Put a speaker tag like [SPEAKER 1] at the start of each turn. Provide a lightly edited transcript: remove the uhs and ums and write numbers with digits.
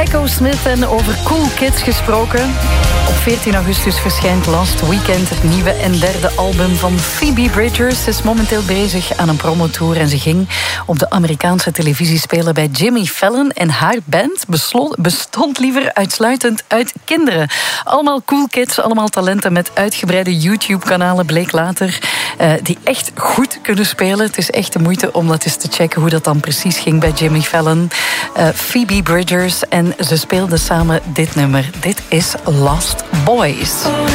[SPEAKER 1] Echo Smith en over Cool Kids gesproken. Op 14 augustus verschijnt Last Weekend het nieuwe en derde album van Phoebe Bridgers. Ze is momenteel bezig aan een promotour en ze ging op de Amerikaanse televisie spelen bij Jimmy Fallon. En haar band bestond liever uitsluitend uit kinderen. Allemaal cool kids, allemaal talenten met uitgebreide YouTube-kanalen, bleek later. Die echt goed kunnen spelen. Het is echt de moeite om dat eens te checken hoe dat dan precies ging bij Jimmy Fallon. Phoebe Bridgers en ze speelden samen dit nummer. Dit is Lost Boys.